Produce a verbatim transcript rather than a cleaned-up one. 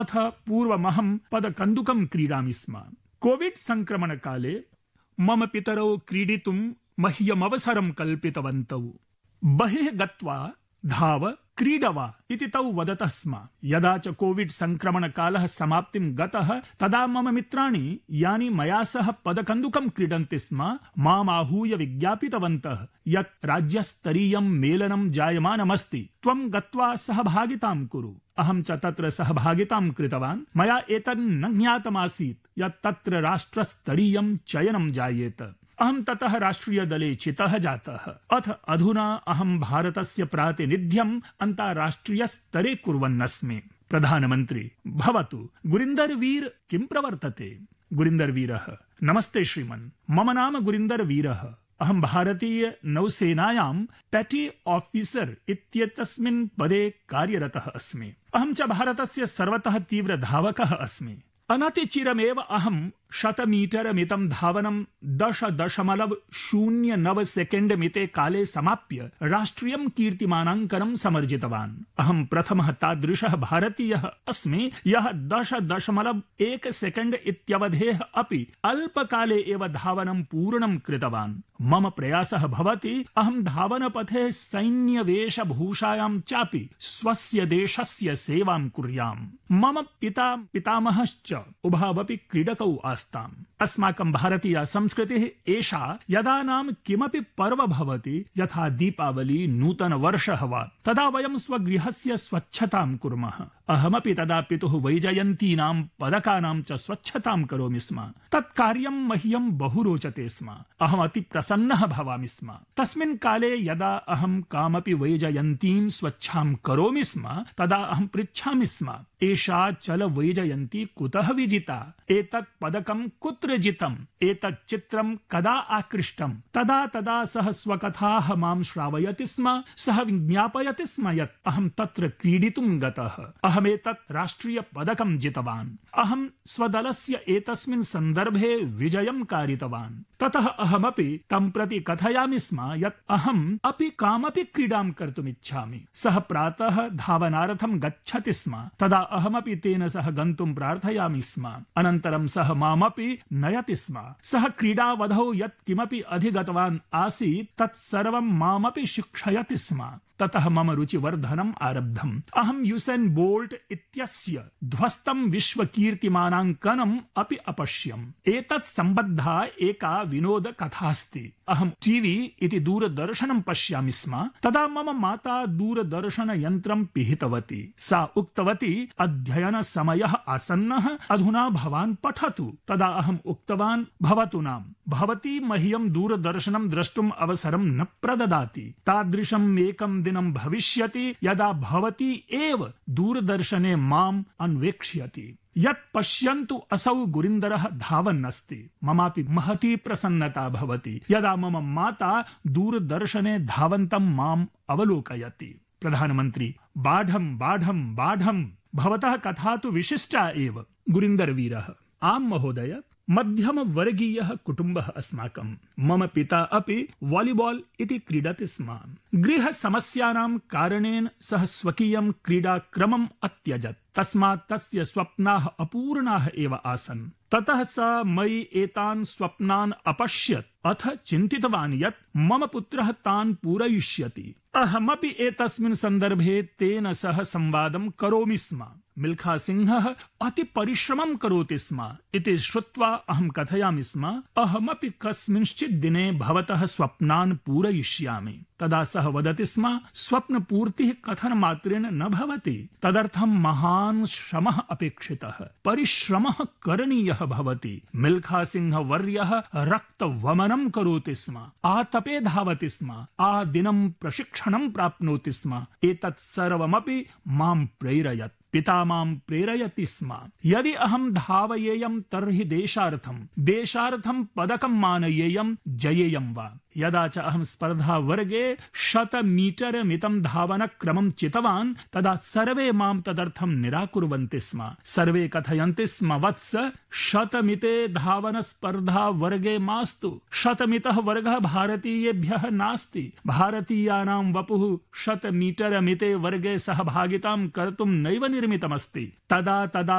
अथ पूर्वमहं पदकन्दुकं क्रीडामि स्म। कोविड संक्रमण काले मम पितरौ क्रीडितुं मह्यमवसरं कल्पितवन्तौ। बहिः गत्वा धाव क्रीडवा इति तौ वदतः स्म। यदा च कोविड संक्रमण कालः समाप्तिं गतः तदा मम मित्राणि यानि मया सह पदकन्दुकं क्रीडन्ति स्म माम् आहूय विज्ञापितवन्तः यत् राज्यस्तरीयं मेलनं जायमानमस्ति, त्वं गत्वा सहभागितां कुरु। अहं च तत्र सहभागितां कृतवान्। मया एतन् न ज्ञातमासीत् यत् तत्र राष्ट्रस्तरीयं चयनं जायेत। अहं ततः राष्ट्रियदले चितः जातः। अथ अधुना अहं भारतस्य प्रातिनिध्यम् अन्ताराष्ट्रियस्तरे कुर्वन्नस्मि। प्रधानमन्त्री भवतु गुरिन्दर वीर किं प्रवर्तते? गुरिन्दर वीरः नमस्ते श्रीमन्, मम नाम गुरिन्दर वीरः। अहं भारतीय नौसेनायां पेटी ऑफिसर इत्येतस्मिन् पदे कार्यरतः अस्मि। अहं च भारतस्य सर्वतः तीव्र धावकः अस्मि। अनतिचिरमेव अहं शतमीटर मितं धावनं दश दशमलव शून्य नव सेकेण्ड मिते काले समाप्य राष्ट्रियं कीर्तिमानाङ्कनं समर्जितवान्। अहं प्रथमः तादृशः भारतीयः अस्मि यः दश दशमलव एक सेकेण्ड इत्यवधेः अपि अल्पकाले एव धावनं पूर्णं कृतवान्। मम प्रयासः भवति अहं धावनपथे सैन्यवेशभूषायां चापि स्वस्य देशस्य सेवां कुर्याम्। मम पिता पितामहश्च उभावपि क्रीडकौ आस्ताम्। अस्माकं भारतीया संस्कृतिः एषा यदा नाम किमपि पर्व भवति, यथा दीपावली नूतन वर्षः वा, तदा वयं स्वगृहस्य स्वच्छतां कुर्मः। अहमपि तदा पितुः वैजयन्तीनां पदकानां च स्वच्छतां करोमि स्म। तत् कार्यं मह्यं बहु रोचते स्म। अहम् अति प्रसन्नः भवामि स्म। तस्मिन् काले यदा अहं कामपि वैजयन्तीं स्वच्छां करोमि स्म तदा अहं पृच्छामि स्म, एषा चल वैजयन्ती कुतः विजिता? एतत् पदकं कुत्र जितम्? एतत् चित्रं कदा आकृष्टम्? तदा तदा सः स्वकथाः मां श्रावयति स्म। सः विज्ञापयति स्म यत् अहं तत्र क्रीडितुं गतः, अहमेतत् राष्ट्रिय पदकं जितवान्, अहं स्वदलस्य एतस्मिन् सन्दर्भे विजयं कारितवान्। ततः अहमपि तं प्रति कथयामि स्म यत् अहम् अपि कामपि क्रीडां कर्तुमिच्छामि। सः प्रातः धावनार्थं गच्छति स्म, तदा अहमपि तेन सह गन्तुं प्रार्थयामि स्म। अनन्तरं सः मामपि नयति स्म। सः क्रीडावधौ यत् किमपि अधिगतवान् आसीत् तत् सर्वं मामपि शिक्षयति स्म। ततः मम रुचिवर्धनम् आरब्धम्। अहं यूसेन् बोल्ट् इत्यस्य ध्वस्तं विश्वकीर्तिमानाङ्कनम् अपि अपश्यम्। एतत् सम्बद्धा एका विनोदकथास्ति। अहं टीवी इति दूरदर्शनं पश्यामि स्म। तदा मम माता दूरदर्शनयन्त्रं पिहितवती। सा उक्तवती, अध्ययनसमयः आसन्नः, अधुना भवान् पठतु। तदा अहम् उक्तवान्, भवतु नाम, भवती मह्यं दूरदर्शनं द्रष्टुम् अवसरं न प्रददाति। तादृशम् एकं दिनं भविष्यति यदा भवती एव दूरदर्शने माम् अन्वेक्ष्यति। यत् पश्यन्तु असौ गुरिन्दरः धावन्नस्ति। ममापि महती प्रसन्नता भवति यदा मम माता दूरदर्शने धावन्तं माम् अवलोकयति। प्रधानमन्त्री बाढं बाढं बाढं, भवतः कथा तु विशिष्टा एव। गुरिन्दर वीरः आम् महोदय, मध्यम वर्गीयः कुटुम्बः अस्माकं। मम पिता अपि वालीबाल् इति क्रीडति स्म। गृह समस्यानां कारणेन सः स्वकीयं क्रीडाक्रमम् अत्यजत्। तस्मात् तस्य स्वप्नाः अपूर्णाः एव आसन्। ततः स मयि एतान् स्वप्नान् अपश्यत्। अथ चिन्तितवान् यत् मम पुत्रः तान् पूरयिष्यति। अहमपि एतस्मिन् सन्दर्भे तेन सह संवादं करोमि स्म। मिल्खा सिंहः अति परिश्रमं करोति स्म इति श्रुत्वा अहं कथयामि स्म, अहमपि कस्मिंश्चित् दिने भवतः स्वप्नान् पूरयिष्यामि। तदा सः वदति स्म, स्वप्नपूर्तिः कथनमात्रेण न भवति, तदर्थं महान् श्रमः अपेक्षितः, परिश्रमः करणीयः भवति। मिल्खा सिंह वर्यः रक्तवमनं करोति स्म, आतपे धावति स्म, आदिनं प्रशिक्षणं प्राप्नोति स्म। एतत् सर्वमपि मां प्रेरयत्। पिता मां प्रेरयति स्म। यदि अहं धावयेयं तर्हि देशार्थं देशार्थं पदकं मानयेयं, जयेयं वा। यदा च अहं स्पर्धा वर्गे शत मीटर मितं धावनक्रमं चितवान् तदा सर्वे मां तदर्थं निराकुर्वन्ति स्म। सर्वे कथयन्ति स्म, वत्स शतमिते धावन स्पर्धा वर्गे मास्तु, शतमितः वर्गः भारतीयेभ्यः नास्ति, भारतीयानां वपुः शत मीटर मिते वर्गे सहभागितां कर्तुं नैव निर्मितमस्ति। तदा तदा